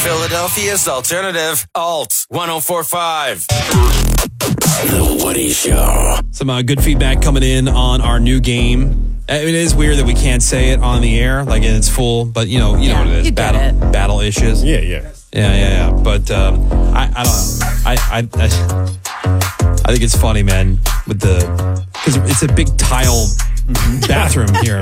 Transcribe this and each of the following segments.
Philadelphia's alternative, Alt 104.5. The Woody Show. Some good feedback coming in on our new game. It is weird that we can't say it on the air, like it's full, but you know what it is. You get it. Battle issues. Yeah. But I don't know. I think it's funny, man, because it's a big tile bathroom here.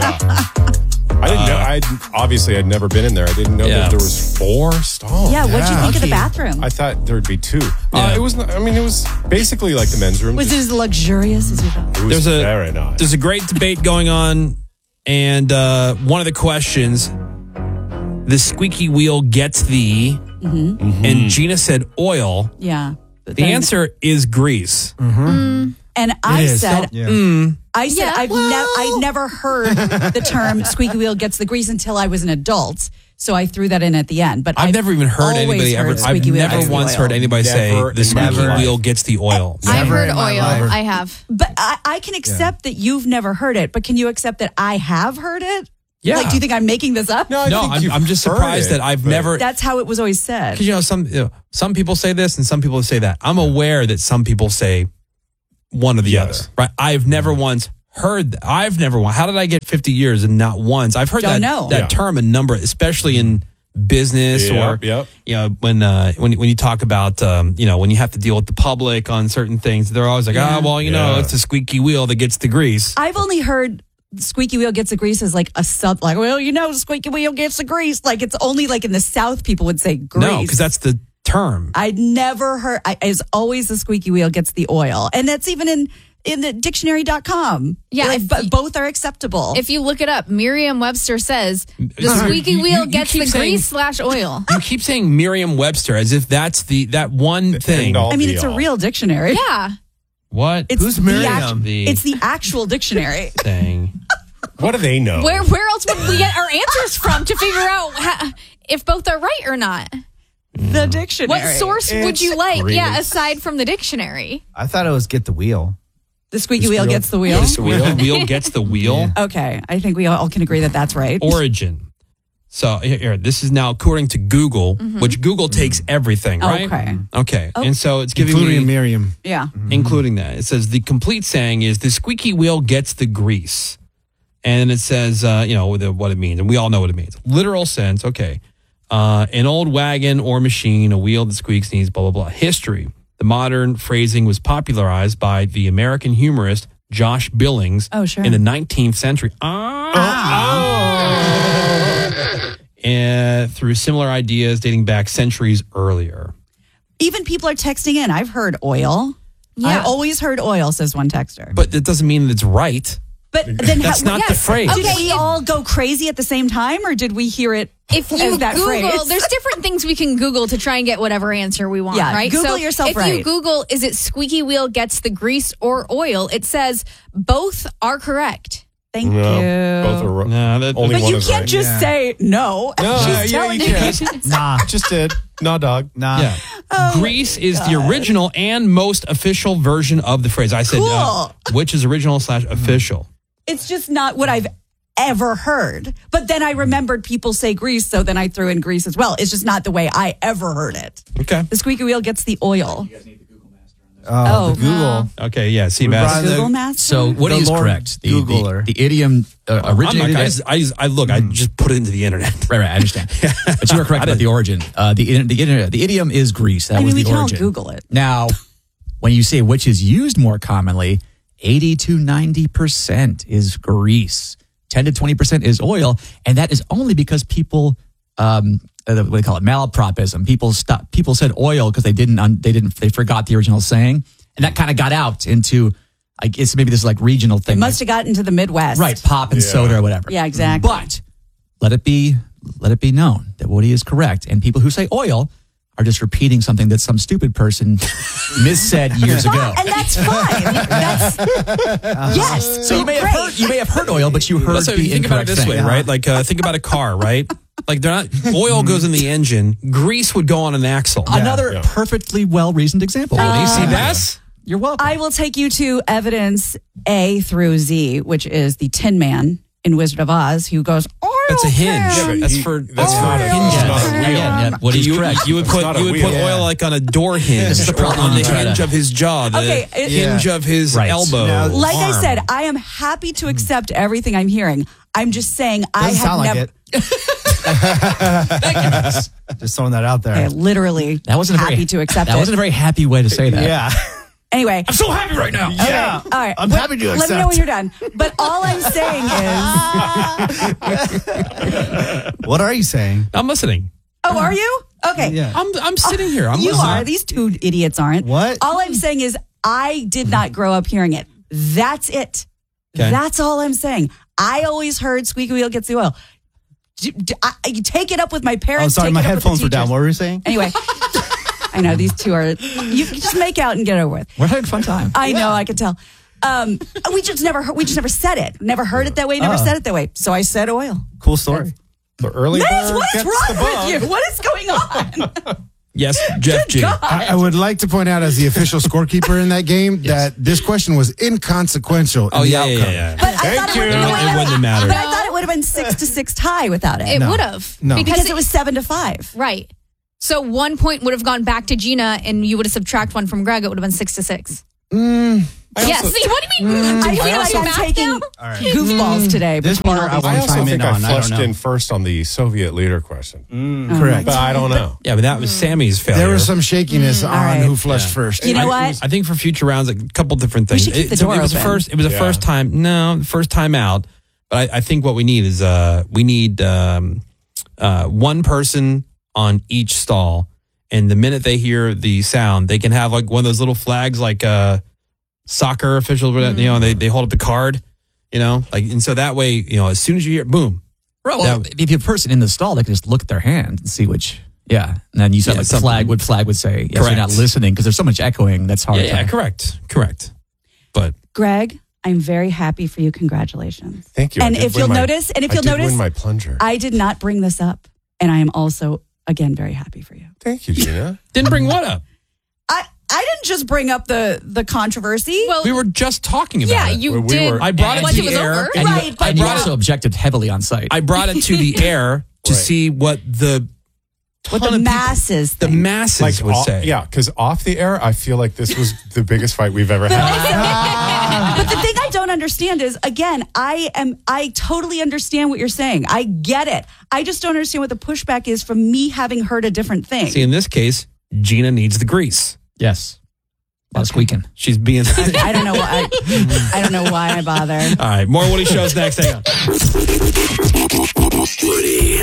I didn't know. I'd never been in there. I didn't know that there was 4 stalls. Yeah, what'd you think of the bathroom? I thought there would be 2. Yeah. It was basically like the men's room. Was it as luxurious as you thought? It was very nice. There's a great debate going on, and one of the questions, the squeaky wheel gets thee, and Gina said oil. Yeah. The answer is grease. And I said, Yeah. I'd never heard the term squeaky wheel gets the grease until I was an adult. So I threw that in at the end. But I've never even heard anybody ever. I've never once heard anybody say the squeaky wheel gets the oil. I've heard oil. I have. But I can accept that you've never heard it. But can you accept that I have heard it? Yeah. Like, do you think I'm making this up? No, I'm just surprised that I've never. That's how it was always said. Because some people say this and some people say that. I'm aware that some people say one or the other. Right? I've never once heard. How did I get 50 years and not once? I've heard that term a number, especially in business or when you talk about when you have to deal with the public on certain things. They're always like, it's the squeaky wheel that gets the grease. I've only heard squeaky wheel gets the grease as like a sub, like, squeaky wheel gets the grease. Like it's only like in the South people would say grease. No, because that's the term. I'd never heard. It's always the squeaky wheel gets the oil, and that's even in the dictionary.com. Yeah, both are acceptable. If you look it up, Merriam-Webster says the squeaky wheel gets the grease/oil. You keep saying Merriam-Webster as if that's that one thing. I mean, it's a real dictionary. Yeah. What? Who's Merriam? It's the actual dictionary. Thing. What do they know? Where else would we get our answers from to figure out if both are right or not? The dictionary. What source would you like? Great. Yeah, aside from the dictionary. I thought it was get the wheel. The squeaky wheel gets the wheel. The wheel gets the wheel. Yeah. Okay, I think we all can agree that that's right. Origin. So here, this is now according to Google, which Google takes everything, right? Okay. And so it's giving including Merriam. Yeah. Including that. It says the complete saying is the squeaky wheel gets the grease. And it says, what it means. And we all know what it means. Literal sense, okay. An old wagon or machine, a wheel that squeaks, needs, blah, blah, blah. History. The modern phrasing was popularized by the American humorist Josh Billings in the 19th century. And through similar ideas dating back centuries earlier. Even people are texting in. I've heard oil. Yeah. I always heard oil, says one texter. But that doesn't mean that it's right. But then that's not the phrase. Did we all go crazy at the same time, or did we hear it if you as that Google, phrase? There's different things we can Google to try and get whatever answer we want, right? Google yourself if right. you Google, is it squeaky wheel gets the grease or oil? It says both are correct. Thank you. Both are wrong. But you can't just say no. She's telling you. Nah. Just did. No, dog. Nah. Yeah. Grease is the original and most official version of the phrase. I said, which is original/official. It's just not what I've ever heard. But then I remembered people say grease, so then I threw in grease as well. It's just not the way I ever heard it. Okay. The squeaky wheel gets the oil. The Google. Okay, yeah. Google Master? So what is correct? The idiom originated. I just put it into the internet. Right, I understand. But you are correct about the origin. The idiom is grease. That was the origin. We can all Google it. Now, when you say which is used more commonly, 80 to 90% is grease. 10 to 20% is oil, and that is only because people, what do they call it, malapropism. People said oil because they forgot the original saying, and that kind of got out into, I guess maybe this is like regional thing. It must have gotten to the Midwest, right? Pop and soda or whatever. Yeah, exactly. But let it be known that Woody is correct, and people who say oil are just repeating something that some stupid person missaid years ago. And that's fine. Yes. So you may have heard oil, but you heard the incorrect think about it this way, right? Like think about a car, right? Like oil goes in the engine, grease would go on an axle. Another perfectly well-reasoned example. Do you see that? You're welcome. I will take you to evidence A through Z, which is the Tin Man in Wizard of Oz, who goes, oil, That's a hinge. Yeah, but that's not a hinge. it's not a wheel. Yeah, what he's correct. You would put not a put wheel. oil like on a door hinge This is the or problem on the you try hinge to- of his jaw, the Okay, hinge of his Right. elbow. Now, Like I arm. said, I am happy to accept everything I'm hearing. I'm just saying I Doesn't have sound like never. it. Just throwing that out there. Okay, literally That wasn't happy a very, to accept That it. wasn't a very happy way to say that. Yeah. Anyway, I'm so happy right now. Yeah. all right. I'm happy to Let me accept. know when you're done. But all I'm saying is, What are you saying? I'm listening. oh, are you? Okay. Yeah. I'm sitting here. I'm You listening. are. These two idiots aren't. What? All I'm saying is I did not grow up hearing it. That's it. Okay. That's all I'm saying. I always heard squeaky wheel gets the oil. You take it up with my Oh, parents. sorry. take My it up with the headphones were down. teachers. What were you saying? Anyway, I know these two are. You can just make out and get it over with. We're having a fun time. I know. I could tell. We just never said it. Never heard it that way. Never said it that way. So I said oil. Cool story. The early Liz, bird what is gets the wrong bug. with you? What is going on? Yes, Jeff G. God. I would like to point out, as the official scorekeeper in that game, that this question was inconsequential in Oh the yeah, outcome. yeah. But I thought it would have It wouldn't have mattered. But I thought it would have been 6-6 tie without it. It would have. No. because it was 7-5. Right. So 1 point would have gone back to Gina, and you would have subtract 1 from Greg. It would have been 6-6. Yes. See, what do you mean? I Do you feel like know I'm math taking now? goofballs today. This between one all I these- want I to also chime in think I on. I don't flushed know. in first on the Soviet leader question. Correct. But I don't know. Yeah, but that was Sammy's failure. There was some shakiness on right. who flushed first. You know what? I think for future rounds, a couple different We things. should keep the So door it was open. first. It was a Yeah. first time. No, first time out. But I think what we need is we need one person on each stall, and the minute they hear the sound, they can have like one of those little flags, like soccer officials. You know, they hold up the card. You know, like, and so that way, you know, as soon as you hear, boom. Right, well, if you have a person in the stall, they can just look at their hand and see which. Yeah, and then you said Yeah, like something. flag would say, yes, Correct. you're not listening because there's so much echoing. That's hard. Yeah, to, correct. But Greg, I'm very happy for you. Congratulations. Thank you. And I did if win you'll my- notice, I did win my plunger. I did not bring this up, and I am also again very happy for you. Thank you, Gina. didn't bring what up? I didn't just bring up the controversy. Well, We were just talking about yeah, it. you we did. were- I brought it once to it was the air, over. and Right, but And you brought also objected heavily on site. I brought it to the air to Right. see what the what ton the of people- masses the think. masses would off, say. Yeah, because off the air, I feel like this was the biggest fight we've ever had. But the thing I don't understand is, again, I totally understand what you're saying. I get it. I just don't understand what the pushback is from me having heard a different thing. See, in this case, Gina needs the grease. yes. A lot of squeaking. She's being. I don't know why. I don't know why I bother. All right, more Woody shows next. Hang on. Woody.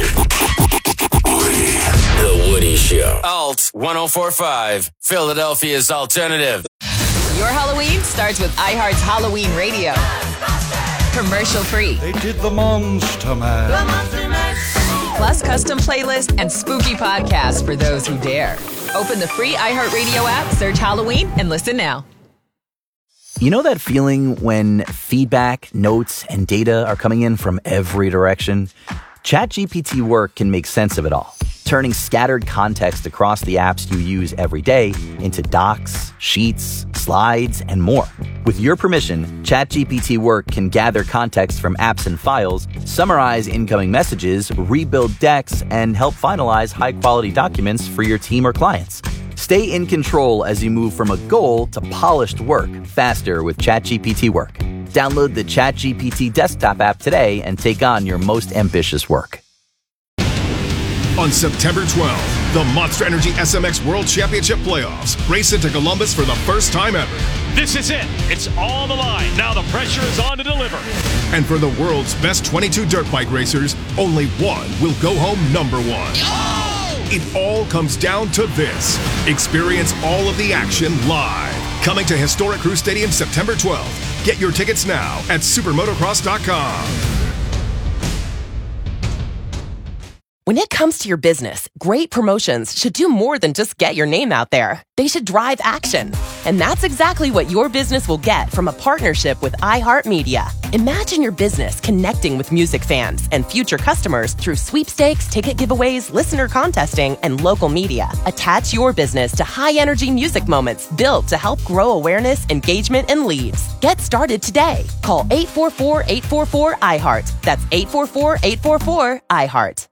The Woody Show. Alt 1045. Philadelphia's alternative. Your Halloween starts with iHeart's Halloween Radio. Commercial free. They did the Monster Mash. Plus custom playlist and spooky podcasts for those who dare. Open the free iHeartRadio app, search Halloween, and listen now. You know that feeling when feedback, notes, and data are coming in from every direction? ChatGPT Work can make sense of it all, turning scattered context across the apps you use every day into docs, sheets, slides, and more. With your permission, ChatGPT Work can gather context from apps and files, summarize incoming messages, rebuild decks, and help finalize high-quality documents for your team or clients. Stay in control as you move from a goal to polished work faster with ChatGPT Work. Download the ChatGPT desktop app today and take on your most ambitious work. On September 12th, the Monster Energy SMX World Championship Playoffs race into Columbus for the first time ever. This is it. It's all the line. Now the pressure is on to deliver. And for the world's best 22 dirt bike racers, only one will go home number one. It all comes down to this. Experience all of the action live. Coming to Historic Crew Stadium September 12th. Get your tickets now at supermotocross.com. When it comes to your business, great promotions should do more than just get your name out there. They should drive action. And that's exactly what your business will get from a partnership with iHeartMedia. Imagine your business connecting with music fans and future customers through sweepstakes, ticket giveaways, listener contesting, and local media. Attach your business to high-energy music moments built to help grow awareness, engagement, and leads. Get started today. Call 844-844-iHeart. That's 844-844-iHeart.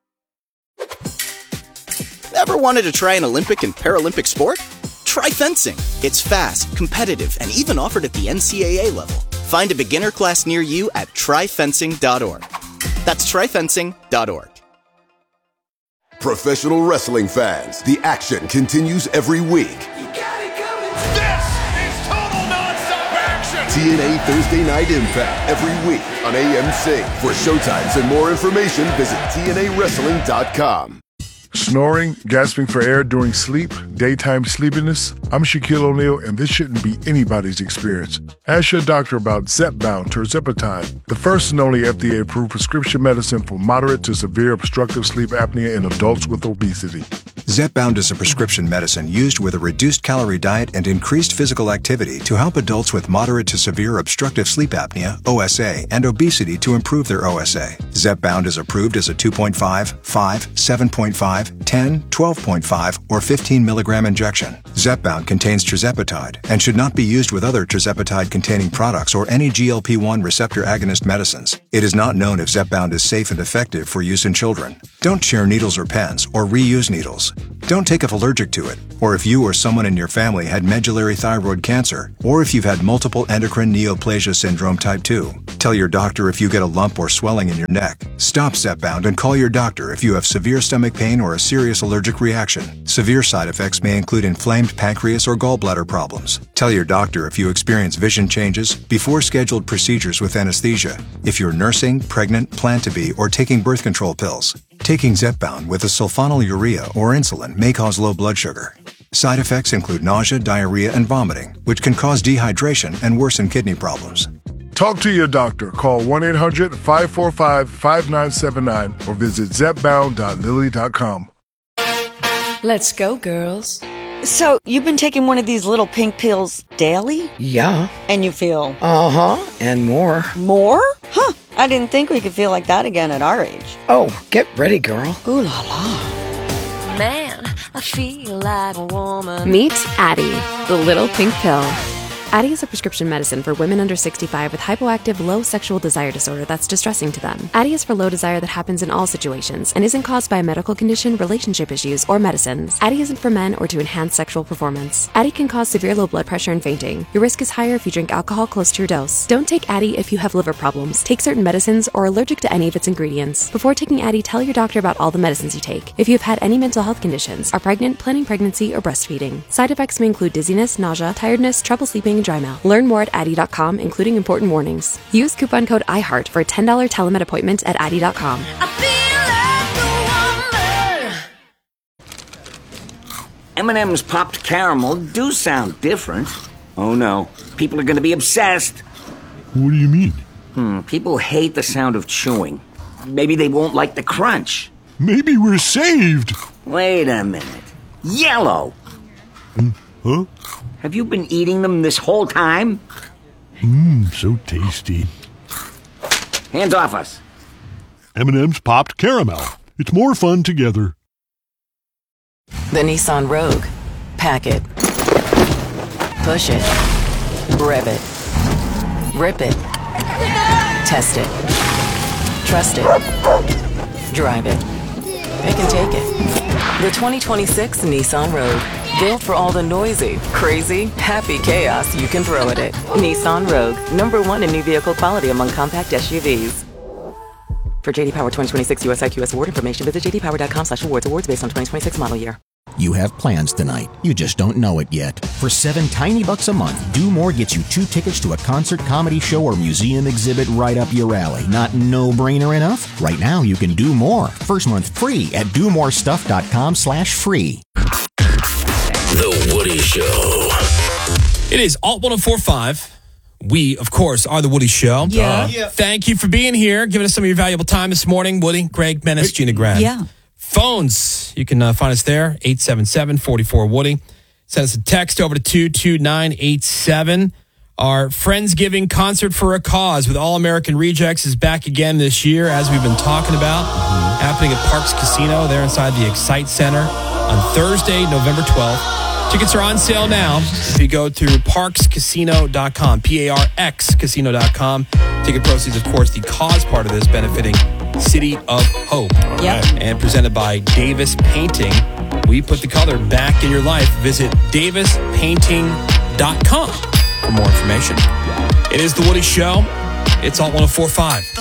Ever wanted to try an Olympic and Paralympic sport? Try fencing. It's fast, competitive, and even offered at the NCAA level. Find a beginner class near you at tryfencing.org. That's tryfencing.org. Professional wrestling fans, the action continues every week. This is total nonstop action. TNA Thursday Night Impact every week on AMC. For showtimes and more information, visit TNAWrestling.com. Snoring, gasping for air during sleep, daytime sleepiness. I'm Shaquille O'Neal, and this shouldn't be anybody's experience. Ask your doctor about Zepbound tirzepatide, the first and only FDA-approved prescription medicine for moderate to severe obstructive sleep apnea in adults with obesity. Zepbound is a prescription medicine used with a reduced calorie diet and increased physical activity to help adults with moderate to severe obstructive sleep apnea, OSA, and obesity to improve their OSA. Zepbound is approved as a 2.5, 5, 7.5, 10, 12.5, or 15 milligram injection. Zepbound contains tirzepatide and should not be used with other tirzepatide-containing products or any GLP-1 receptor agonist medicines. It is not known if Zepbound is safe and effective for use in children. Don't share needles or pens or reuse needles. Don't take if allergic to it, or if you or someone in your family had medullary thyroid cancer, or if you've had multiple endocrine neoplasia syndrome type 2. Tell your doctor if you get a lump or swelling in your neck. Stop Zepbound and call your doctor if you have severe stomach pain or a serious allergic reaction. Severe side effects may include inflamed pancreas or gallbladder problems. Tell your doctor if you experience vision changes before scheduled procedures with anesthesia, if you're nursing, pregnant, plan to be, or taking birth control pills. Taking Zepbound with a sulfonylurea or insulin may cause low blood sugar. Side effects include nausea, diarrhea, and vomiting, which can cause dehydration and worsen kidney problems. Talk to your doctor. Call 1-800-545-5979 or visit zepbound.lilly.com. Let's go, girls. So, you've been taking one of these little pink pills daily? Yeah. And you feel? Uh-huh, and more. More? Huh. I didn't think we could feel like that again at our age. Oh, get ready, girl. Ooh la la. Man, I feel like a woman. Meet Addie, the little pink pill. Addie is a prescription medicine for women under 65 with hypoactive low sexual desire disorder that's distressing to them. Addie is for low desire that happens in all situations and isn't caused by a medical condition, relationship issues, or medicines. Addie isn't for men or to enhance sexual performance. Addie can cause severe low blood pressure and fainting. Your risk is higher if you drink alcohol close to your dose. Don't take Addie if you have liver problems, take certain medicines, or are allergic to any of its ingredients. Before taking Addie, tell your doctor about all the medicines you take. If you have had any mental health conditions, are pregnant, planning pregnancy, or breastfeeding. Side effects may include dizziness, nausea, tiredness, trouble sleeping, and dry mouth. Learn more at Addie.com, including important warnings. Use coupon code IHEART for a $10 telemed appointment at Addie.com. M&M's popped caramel do sound different. Oh no, people are going to be obsessed. What do you mean? People hate the sound of chewing. Maybe they won't like the crunch. Maybe we're saved. Wait a minute. Yellow! Huh? Have you been eating them this whole time? So tasty. Hands off us. M&M's popped caramel. It's more fun together. The Nissan Rogue. Pack it. Push it. Rev it. Rip it. Test it. Trust it. Drive it. Pick and take it. The 2026 Nissan Rogue. Built for all the noisy, crazy, happy chaos you can throw at it. Nissan Rogue. #1 in new vehicle quality among compact SUVs. For JD Power 2026 US IQS award information, visit jdpower.com/awards. Awards based on 2026 model year. You have plans tonight. You just don't know it yet. For $7 tiny bucks a month, Do More gets you 2 tickets to a concert, comedy show, or museum exhibit right up your alley. Not no-brainer enough? Right now, you can do more. First month free at domorestuff.com/free. The Woody Show. It is Alt 1045. We, of course, are The Woody Show. Yeah. Thank you for being here, giving us some of your valuable time this morning. Woody, Greg, Menace, Gina Grad. Yeah. Phones, you can find us there, 877-44-WOODY. Send us a text over to 22987. Our Friendsgiving Concert for a Cause with All American Rejects is back again this year, as we've been talking about. Happening at Parks Casino there inside the Excite Center on Thursday, November 12th. Tickets are on sale now. If you go to parkscasino.com, P-A-R-X casino.com. Ticket proceeds, of course, the cause part of this benefiting City of Hope. Yep. And presented by Davis Painting. We put the color back in your life. Visit davispainting.com for more information. It is The Woody Show. It's Alt 104.5.